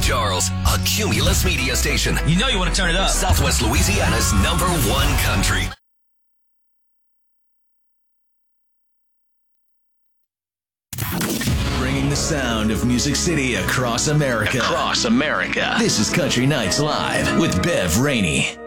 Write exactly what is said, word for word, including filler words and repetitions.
Charles, a Cumulus media station. You know you want to turn it up. Southwest Louisiana's number one country. Bringing the sound of Music City across America. Across America. This is Country Nights Live with Bev Rainey.